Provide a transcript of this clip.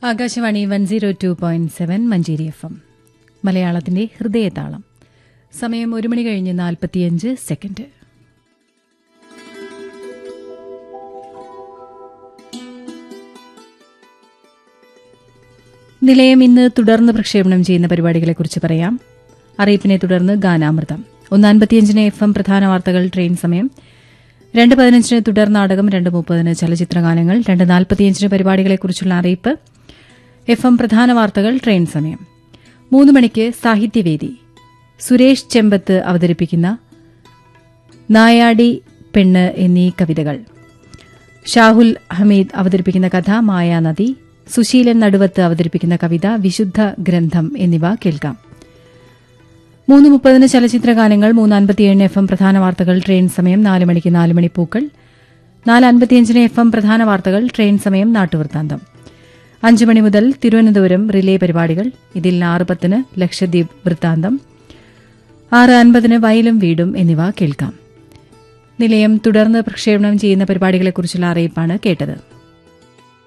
Akashvani 102.7 Manjeri FM മലയാളത്തിന്റെ ഹൃദയതാളം. സമയം 1 മണി കഴിഞ്ഞ് 45 സെക്കൻഡ്. നിലയം ഇന്ന് തുടർന്ന് പ്രക്ഷേപണം ചെയ്യുന്ന പരിപാടികളെക്കുറിച്ച് പറയാം. അറിയിപ്പിനെ തുടർന്ന് ഗാനാമൃതം. 1:55 FM പ്രധാന വാർത്തകൾ, ട്രെയിൻ സമയം. 2:15 തുടർ നാടകം, 2:30 ചലച്ചിത്രഗാനങ്ങൾ, 2:45 പരിപാടികളെക്കുറിച്ചുള്ള അറിയിപ്പ്. FM പ്രധാന വാർത്തകൾ, ട്രെയിൻ സമയം. 3 മണിക്ക് സാഹിത്യവേദി. സുരേഷ് ചെമ്പത്ത് അവതരിപ്പിക്കുന്ന നായാടി പെണ്ണ് എന്നീ കവിതകൾ. ഷാഹുൽ ഹമീദ് അവതരിപ്പിക്കുന്ന കഥ മായാനദി. സുശീലൻ നടുവത്ത് അവതരിപ്പിക്കുന്ന കവിത വിശുദ്ധ ഗ്രന്ഥം എന്നിവ കേൾക്കാം. 3:30 ചലച്ചിത്രഗാനങ്ങൾ. 3:57 FM പ്രധാന വാർത്തകൾ, ട്രെയിൻ സമയം. 4 മണിക്ക് 4 മണിപ്പൂക്കൾ. 4:55 FM പ്രധാന വാർത്തകൾ, ട്രെയിൻ സമയം. നാട്ടുവൃത്താന്തം. 5 മണി മുതൽ തിരുവനന്തപുരം റിലേ പരിപാടികൾ. ഇതിൽ 6:10 ലക്ഷദ്വീപ് വൃത്താന്തം, 6:50 വയലും വീടും എന്നിവ കേൾക്കാം. നിലയം തുടർന്ന് പ്രക്ഷേപണം ചെയ്യുന്ന പരിപാടികളെക്കുറിച്ചുള്ള അറിയിപ്പാണ് കേട്ടത്.